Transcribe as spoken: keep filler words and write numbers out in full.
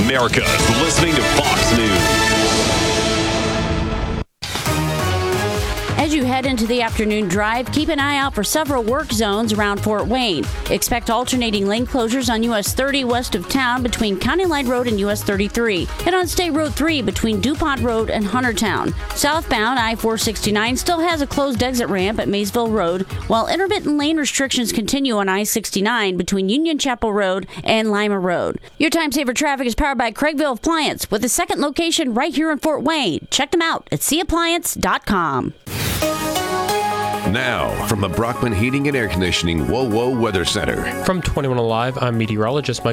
America is listening to Fox News. As you head into the afternoon drive, keep an eye out for several work zones around Fort Wayne. Expect alternating lane closures on U S thirty west of town between County Line Road and U S thirty-three, and on State Road three between DuPont Road and Huntertown. Southbound I four sixty-nine still has a closed exit ramp at Maysville Road, while intermittent lane restrictions continue on I sixty-nine between Union Chapel Road and Lima Road. Your Time Saver Traffic is powered by Craigville Appliance, with a second location right here in Fort Wayne. Check them out at c appliance dot com. Now, from the Brockman Heating and Air Conditioning Whoa Whoa Weather Center. From twenty-one Alive, I'm meteorologist Michael